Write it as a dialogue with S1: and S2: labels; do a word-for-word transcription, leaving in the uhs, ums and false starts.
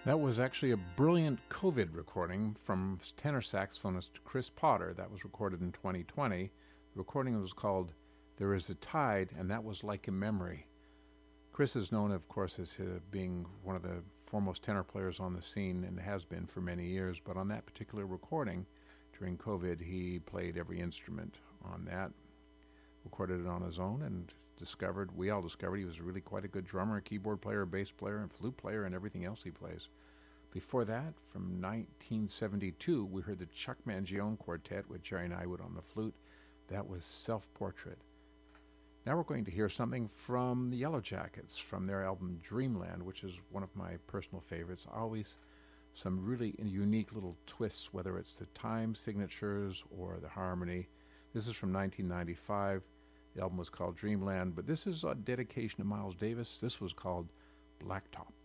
S1: That was actually a brilliant COVID recording from tenor saxophonist Chris Potter. That was recorded in twenty twenty. The recording was called There Is a Tide, and that was like a memory. Chris is known, of course, as uh, being one of the foremost tenor players on the scene and has been for many years, but on that particular recording during COVID, he played every instrument on that, recorded it on his own, and discovered, we all discovered, he was really quite a good drummer, a keyboard player, a bass player, and flute player, and everything else he plays. Before that, from nineteen seventy-two, we heard the Chuck Mangione Quartet with Jerry Nywood on the flute. That was Self-Portrait. Now we're going to hear something from the Yellow Jackets, from their album Dreamland, which is one of my personal favorites. Always some really unique little twists, whether it's the time signatures or the harmony. This is from nineteen ninety-five. The album was called Dreamland, but this is a dedication to Miles Davis. This was called Blacktop.